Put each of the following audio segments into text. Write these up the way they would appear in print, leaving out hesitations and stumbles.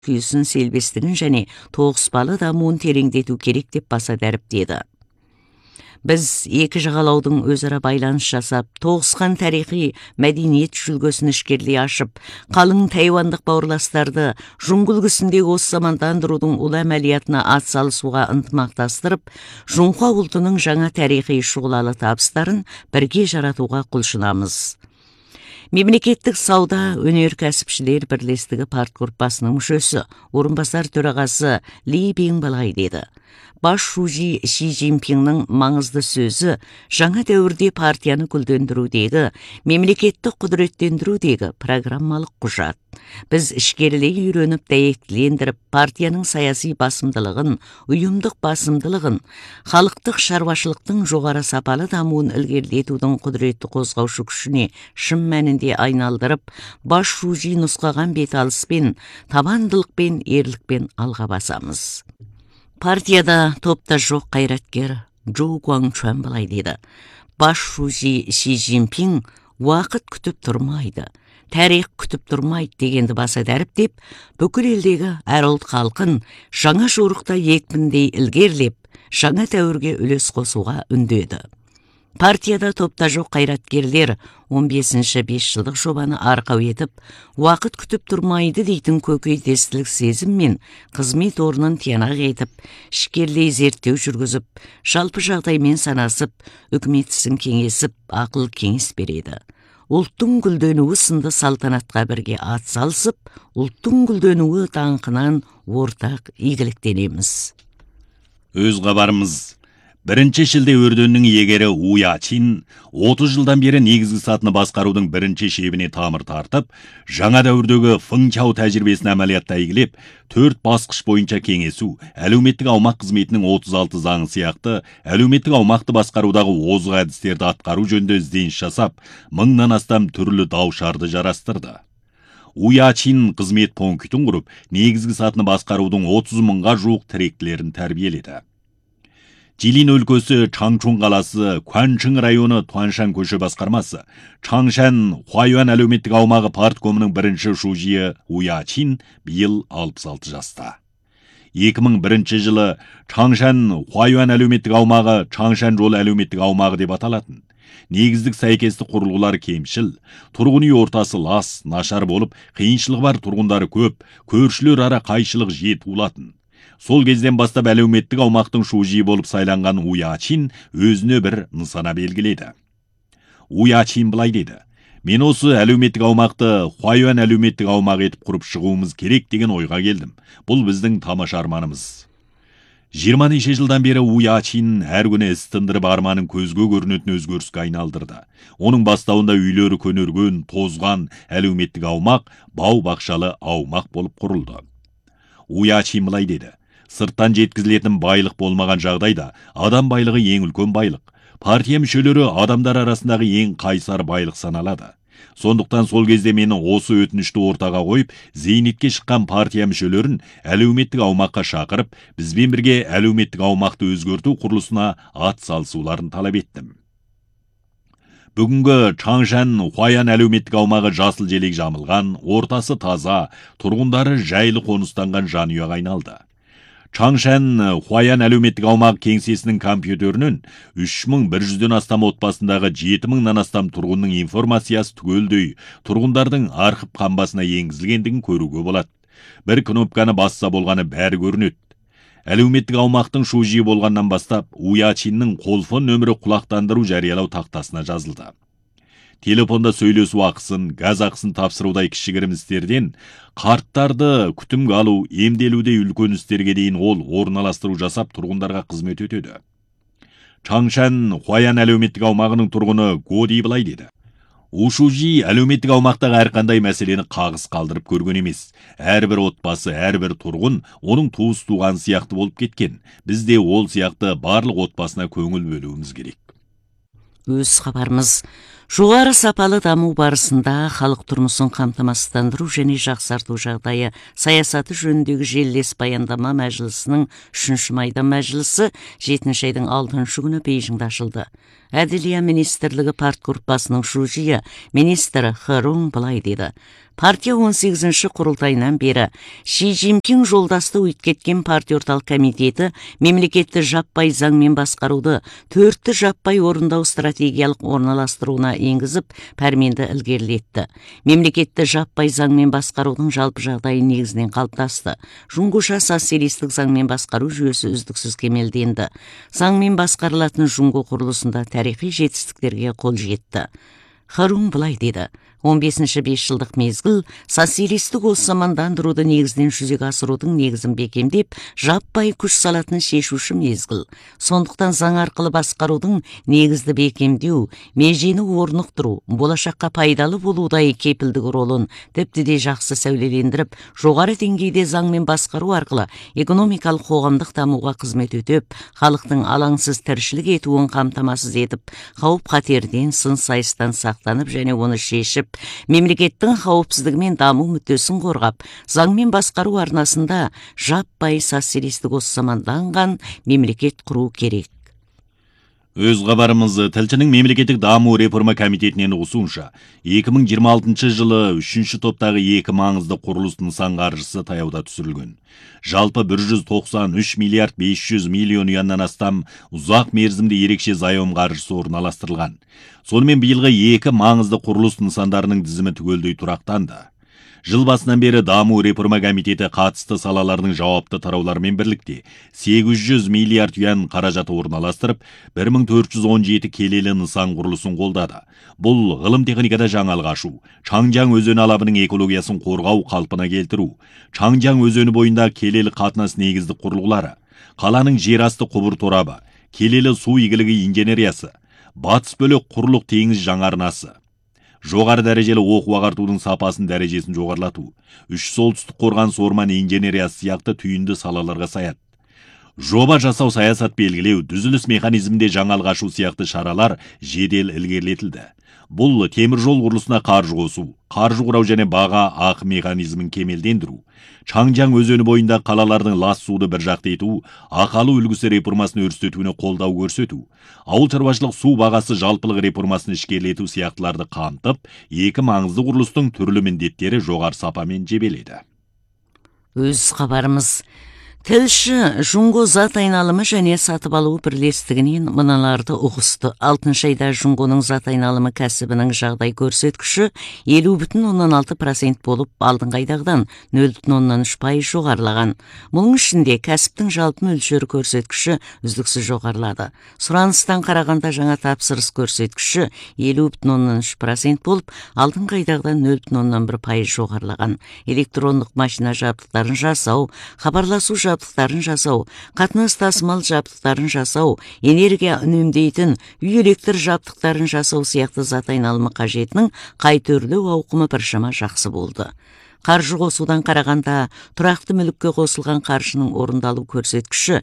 күйісін селбестігін және тоғыспалы дамуын тереңдету керек деп баса дәріптеді. Біз екі жағалаудың өзара байланыс жасап, тоғысқан тарихи мәдениет жүлгесін ішкерлей ашып, қалың тайвандық бауырластарды жұңғыл күсіндегі осы замандандырудың ұлы әмәлиятына атсалысуға ынтымақтастырып, Жұңхуа ұлтының жаңа тарихи шұғылалы табыстарын бірге жаратуға құлшынамыз. Мемлекеттік сауда өнеркәсіпшілер бірлестігі партгруппасының мүшесі, орынбасар төрағасы Ли Бин былай деді. Бас шужи Ши Цзиньпиннің маңызды сөзі жаңа дәуірде партияны гүлдендірудегі, мемлекетті құдіреттендірудегі программалық құжат. Біз ішкерлей үйреніп дәйектілендіріп, партияның саяси басымдылығын, ұйымдық басымдылығын, халықтық шаруашылықтың жоғары сапалы дамуын ілгерілетудің құдіретті қозғаушы күшіне шын мәнінде айналдырып, бас шужи нұсқаған беталыспен, табандылықпен, ерлікпен алға басамыз. Партияда топта жоқ қайраткер Джоу Гуаңчуан былай деді. Бас шужи Ши Цзиньпин уақыт күтіп тұрмайды, тарих күтіп тұрмайды дегенді баса дәріптеп, бүкіл елдегі әр ұлт халқын жаңа жорықта екпіндей ілгерлеп, жаңа дәуірге үлес қосуға үндеді. Партияда топта жоқ қайраткерлер 15-ші 5 жылдық жобаны арқау етіп, уақыт күтіп тұрмайды дейтін көкейтестілік сезіммен қызмет орнын тиянақ етіп, ішкерлей зерттеу жүргізіп, жалпы жағдаймен санасып, үкімет ісін кеңесіп, ақыл кеңес береді. Ұлттың гүлденуі сынды салтанатқа бірге атсалысып, ұлттың гүлденуі даңқынан ортақ игіліктенеміз. Өз хабарымыз. Бірінші шілде өрденнің егері Уя Чин 30 жылдан бері негізгі сатыны басқарудың бірінші шебіне тамыр тартып, жаңа дәуірдегі Фыңчау тәжірибесін әмәлиятта игілеп, 4 басқыш бойынша кеңесу, әлеуметтік аумақ қызметінің 36 заңы сияқты, әлеуметтік аумақты басқарудағы озық әдістерді атқару жөнінде ізденіс жасап, 1000-нан астам түрлі дау-шарды жарастырды. Уя Чин қызмет пунктін құрып, негізгі сатыны басқарудың 30 мыңға жуық тіректілерін тәрбиеледі. Жилин өлкөсі Чаңчун қаласы Куанчың районы Туаншан көші басқармасы, Чаңшан Хуайуан әлеуметтік аумағы парткомының бірінші шужиы Уя Чин биыл 66 жаста. 2001 жылы Чаңшан Хуайуан әлеуметтік аумағы Чаңшан жол әлеуметтік аумағы деп аталатын. Негіздік сәйкесті құрылғылар кемшіл, тұрғын үй ортасы лас, нашар болып, қиыншылығы бар тұрғындары көп, көршілер ара қайшылық жиі туылатын. Сол кезден бастап әлеуметтік аумақтың шужи болып сайланған Уя Чин өзіне бір нысана белгіледі. Уя Чин былай деді. Мен осы әлеуметтік аумақты Хуайуан әлеуметтік аумақ етіп құрып шығуымыз керек деген ойға келдім. Бұл біздің тамаша арманымыз. 20 жылдан бері Уя Чин әр күні іс тындырып арманын көзге көрінетін өзгеріске айналдырды. Оның бастауында үйлері көнерген, тозған әлеуметтік аумақ бау-бақшалы аумақ болып құрылды. Уя Чин былай деді. Сырттан жеткізілетін байлық болмаған жағдайда адам байлығы ең үлкен байлық. Партия мүшелері адамдар арасындағы ең қайсар байлық саналады. Сондықтан сол кезде мені осы өтінішті ортаға қойып, зейнетке шыққан партия мүшелерін әлеуметтік аумаққа шақырып, бізбен бірге әлеуметтік аумақты өзгерту құрылысына ат салысуларын талап еттім. Бүгінгі Чаңшан Хуайуан әлеуметтік аумағы жасыл желек жамылған, ортасы таза, тұрғындары жайлы қоныстанған жанұяға айналды. Чаңшан Хуайуан әлеуметтік аумағы кеңсесінің компьютерінен 3100-ден астам отбасындағы 7000-нан астам тұрғынның информациясы түгелдей тұрғындардың архив қамбасына енгізілгендігін көруге болады. Бір кнопканы басса болғаны бәрі көрінеді. Әлеуметтік аумақтың шужи болғаннан бастап Уя Чиннің қолфон нөмірі құлақтандыру жариялау тақтасына жазылды. Телефонда сөйлесу ақысын, газ ақысын тапсырудай кішігірім істерден, қарттарды күтімге алу, емделуде үлкен істерге дейін ол орналастыру жасап тұрғындарға қызмет өтеді. Чаңшан Хуайуан әлеуметтік аумағының тұрғыны Годи былай деді. Ушужи әлеуметтік аумақтағы әрқандай мәселені қағыс қалдырып көрген емес. Әрбір отбасы, әрбір тұрғын оның туыс туған сияқты болып кеткен. Бізде ол сияқты барлық отбасына көңіл бөлуіміз керек. Өз хабарымыз. Жоғары сапалы даму барысында халық тұрмысын қамтамасыздандыру және жақсарту жағдайы саясаты жөніндегі желілес баяндама мәжілісінің 3-ші майда мәжілісі 7-ші айдың 6-шы күні Бейжіңде ашылды. Әділия министрлігі партгруппасының шужиы министрі Хырун былай деді. Партия 18-ші құрылтайынан бері Ши Цзиньпин жолдасты өткеткен партия орталық комитеті мемлекетті жаппай заңмен басқаруды 4-ті жаппай орындау стратегиялық орналастыруына енгізіп, пәрменді ілгерілетті. Мемлекетті жаппай заңмен басқарудың жалпы жағдайы негізінен қалыптасты. Жунгуша социалистік заңмен басқару жүйесі үздіксіз кемелденді. Заңмен басқарылатын Жунго құрылысында тарихи жетістіктерге қол жетті. Харун былай деді: 15-ші 5 жылдық мезгіл социалистік осамандандыруды негізінен жүзеге асырудың негізін бекемдеп, жаппай күш салатын шешуші мезгіл. Сондықтан заң арқылы басқарудың негізді бекемдеу, межені орнықтыру, болашаққа пайдалы болудай кепілдік ролын тіпті де жақсы сәулелендіріп, жоғары деңгейде заңмен басқару арқылы экономикалық қоғамдық дамуға қызмет өтіп, халықтың алаңсыз тіршілік етуін қамтамасыз етіп, қауіп қатерден, сын сайыстан сақтанып және оны шешіп, мемлекеттің қауіпсіздігі мен даму мүддесін қорғап, заңмен басқару арнасында жаппай социалистік осаманданған мемлекет құру керек. Өз хабарымыз тілшінің мемлекеттік даму реформа комитетінен ұсынша, 2026 жылы 3-ші топтағы 2 маңызды құрылыс нысан қаржысы таяуда түсірілген. Жалпы 193 миллиард 500 миллион юаннан астам ұзақ мерзімді ерекше заем қаржысы орналастырылған. Сонымен биылғы 2 маңызды құрылыс нысандарының тізімі түгелдей тұрақтанды. Жыл басынан бері даму реформа комитеті қатысты салалардың жауапты тарауларымен бірлікте 800 миллиард юан қаражаты орналастырып, 1417 келелі нысан құрылысын қолдады. Бұл ғылым техникада жаңалық ашу, Чаңжаң өзені алабының экологиясын қорғау қалпына келтіру, Чаңжаң өзені бойында келелі қатынас негізді құрылғылары, қаланың жерасты құбыр торабы, келелі су игілігі инженериясы, батыс бөлек құрлық теңіз жаңарнасы, жоғары дәрежелі оқу ағартудың сапасын дәрежесін жоғарлату, 3 солтүстік қорғаныс орман инженериясы сияқты түйінді салаларға саяды. Жоба жасау, саясат белгілеу, түзіліс механизмінде жаңалық ашу сияқты шаралар жедел ілгерілетілді. Бұл темір жол құрылысына қаржы қосу, қаржы құрау және баға ақы механизмін кемелдендіру, Чаңжаң өзені бойында қалалардың лас суды бір жақты ету, ақылы үлгісі реформасын өрістетуіне қолдау көрсету, ауыл шаруашылық су бағасы жалпылық реформасын ішкерлету сияқтыларды қамтып, 2 маңызды құрылыстың түрлі міндеттері жоғары сапамен жебеледі. Өз хабарымыз: тілші Жунго зат айналымы және сатып алу бірлестігінен мыналарды ұғысты. 6 айда Жунгоның зат айналымы кәсібінің жағдай көрсеткіші 50,6% болып, алдыңғы айдағыдан 0,3% жоғарылаған. Мұның ішінде кәсіптің жалпы мөлшері көрсеткіші үздіксіз жоғарылады. Сұраныстан қарағанда жаңа тапсырыс көрсеткіші 50,3% болып, алдыңғы айдағыдан 0,1% жоғарылаған. Электрондық машина жабдықтарын жасау, хабарласу жабдықтарын жасау, қатынас тасымал жабдықтарын жасау, энергия үнемдейтін үй электр жабдықтарын жасау сияқты зат айналымы қажетінің қайтөрлеу ауқымы біршама жақсы болды. Қаржы қосудан қарағанда, тұрақты мүлікке қосылған қаржының орындалу көрсеткіші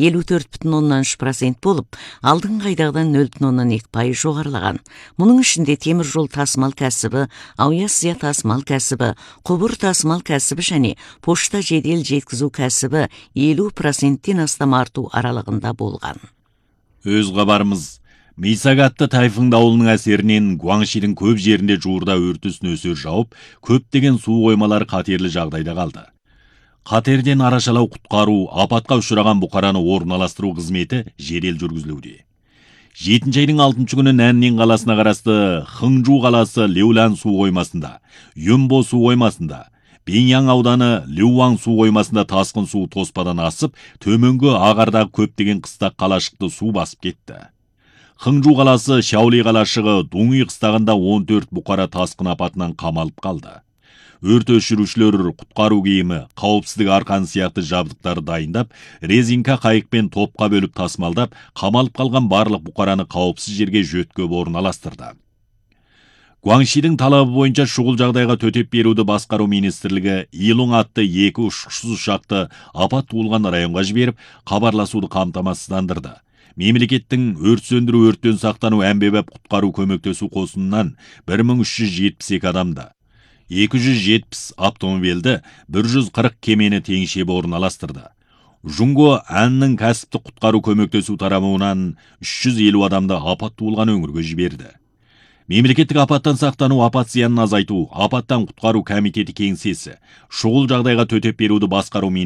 54,3% болып, алдыңғы айдағыдан 0,2% жоғарылаған. Мұның ішінде темір жол тасымал кәсібі, Ауясия тасымал кәсібі, құбыр тасымал кәсібі және пошта жедел жеткізу кәсібі 50%-тен астам арту аралығында болған. Өз хабарымыз: Мисагатты тайфун дауылының әсерінен Гуаңшидің көп жерінде жуырда өртіс нөсер жауып, көптеген су қоймалары қатерлі жағдайда қалды. Қатерден арашалау, құтқару, апатқа ұшыраған бұқараны орналастыру қызметі жедел жүргізілуде. 7 айдың 6 күні Нәннин қаласына қарасты Хыңжу қаласы Леулан су қоймасында, Юнбо су қоймасында, Беньяң ауданы Люуаң су қоймасында тасқын су тоспадан асып, төменгі ағардағы көптеген қыстақ қалашықты су басып кетті. Хыңжу қаласы Шаули қалашығы Дуңи қыстағында 14 бұқара тасқын апатынан қамалып қалды. Өрт өшірушілер құтқару киімі, қауіпсіздік арқан сияқты жабдықтарды дайындап, резинка қайықпен топқа бөліп тасымалдап, қамалып қалған барлық бұқараны қауіпсіз жерге жөткіп орналастырды. Гуаңшидің талабы бойынша шұғыл жағдайға төтеп беруді басқару министрлігі Илун атты 2 ұшқышсыз ұшақты апат туылған районға жіберіп, хабарласуды қамтамасыздандырды. Мемлекеттің өрт сөндіру, өрттен сақтану, әмбебап құтқару көмектесу қосынынан 1372 адамды, 270 автомобильді, 140 кемені теңшебі орналастырды. Жунго әннің кәсіптік құтқару көмектесу тарамуынан 350 адамды апат туылған өңірге жіберді. Мемлекеттік апаттан сақтану, апат зиянын азайту, апаттан құтқару комитеті кеңсесі, шұғыл жағдайға төтеп беруді басқару